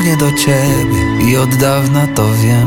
mnie do ciebie i od dawna to wiem.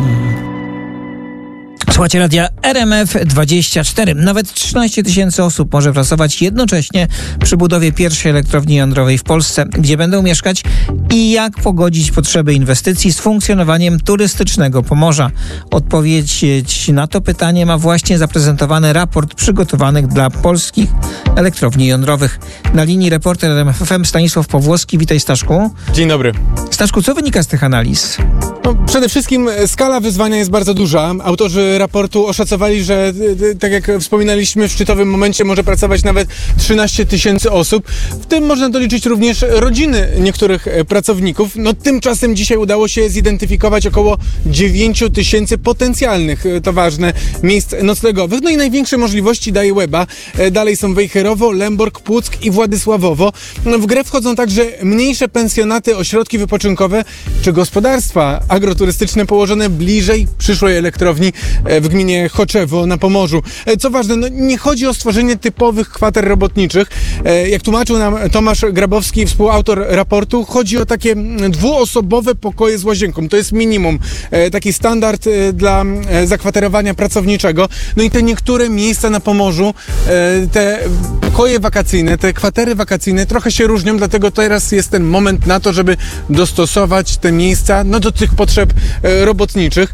Słuchajcie radia RMF24. Nawet 13 000 osób może pracować jednocześnie przy budowie pierwszej elektrowni jądrowej w Polsce, gdzie będą mieszkać i jak pogodzić potrzeby inwestycji z funkcjonowaniem turystycznego Pomorza. Odpowiedź na to pytanie ma właśnie zaprezentowany raport przygotowanych dla polskich elektrowni jądrowych. Na linii reporter RMF FM Stanisław Pawłowski. Witaj, Staszku. Dzień dobry. Staszku, co wynika z tych analiz? Przede wszystkim skala wyzwania jest bardzo duża. Autorzy raportu oszacowali, że tak jak wspominaliśmy, w szczytowym momencie może pracować nawet 13 000 osób. W tym można doliczyć również rodziny niektórych pracowników. Tymczasem dzisiaj udało się zidentyfikować około 9 000 potencjalnych, to ważne, miejsc noclegowych. I największe możliwości daje Łeba. Dalej są Wejherowo, Lęborg, Płuck i Władysławowo. W grę wchodzą także mniejsze pensjonaty, ośrodki wypoczynkowe czy gospodarstwa agroturystyczne położone bliżej przyszłej elektrowni w gminie Choczewo na Pomorzu. Co ważne, nie chodzi o stworzenie typowych kwater robotniczych. Jak tłumaczył nam Tomasz Grabowski, współautor raportu, chodzi o takie dwuosobowe pokoje z łazienką. To jest minimum, taki standard dla zakwaterowania pracowniczego. I te niektóre miejsca na Pomorzu, te pokoje wakacyjne, te kwatery wakacyjne trochę się różnią, dlatego teraz jest ten moment na to, żeby dostosować te miejsca do tych potrzeb robotniczych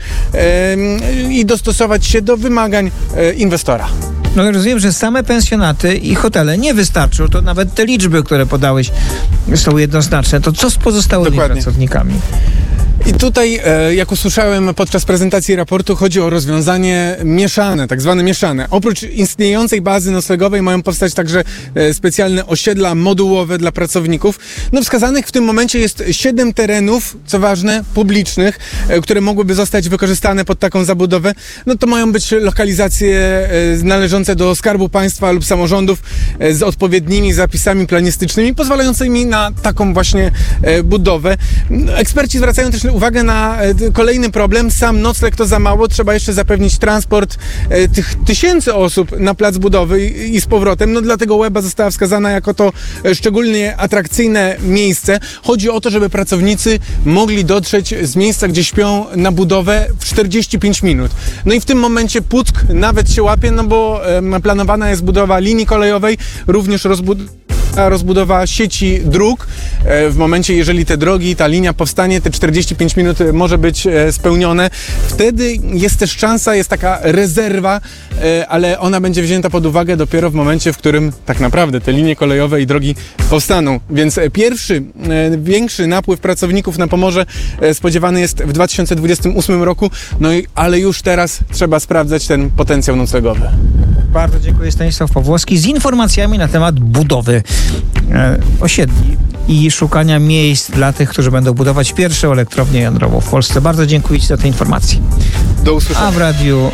i dostosować się do wymagań inwestora. Rozumiem, że same pensjonaty i hotele nie wystarczą. To nawet te liczby, które podałeś, są jednoznaczne. To co z pozostałymi pracownikami? I tutaj, jak usłyszałem podczas prezentacji raportu, chodzi o rozwiązanie mieszane, tak zwane mieszane. Oprócz istniejącej bazy noclegowej mają powstać także specjalne osiedla modułowe dla pracowników. Wskazanych w tym momencie jest 7 terenów, co ważne, publicznych, które mogłyby zostać wykorzystane pod taką zabudowę. To mają być lokalizacje należące do Skarbu Państwa lub samorządów z odpowiednimi zapisami planistycznymi, pozwalającymi na taką właśnie budowę. Eksperci zwracają też uwagę na kolejny problem. Sam nocleg to za mało. Trzeba jeszcze zapewnić transport tych tysięcy osób na plac budowy i z powrotem. Dlatego Łeba została wskazana jako to szczególnie atrakcyjne miejsce. Chodzi o to, żeby pracownicy mogli dotrzeć z miejsca, gdzie śpią, na budowę w 45 minut. I w tym momencie Płuck nawet się łapie, bo planowana jest budowa linii kolejowej, również rozbudowa sieci dróg. W momencie, jeżeli te drogi, ta linia powstanie, te 45 minut może być spełnione. Wtedy jest też szansa, jest taka rezerwa, ale ona będzie wzięta pod uwagę dopiero w momencie, w którym tak naprawdę te linie kolejowe i drogi powstaną. Więc pierwszy, większy napływ pracowników na Pomorze spodziewany jest w 2028 roku, ale już teraz trzeba sprawdzać ten potencjał noclegowy. Bardzo dziękuję. Stanisław Pawłowski z informacjami na temat budowy osiedli i szukania miejsc dla tych, którzy będą budować pierwszą elektrownię jądrową w Polsce. Bardzo dziękuję Ci za te informacje. Do usłyszenia. A w radiu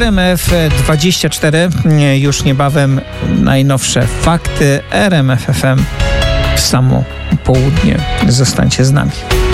RMF24 już niebawem najnowsze fakty RMF FM w samo południe. Zostańcie z nami.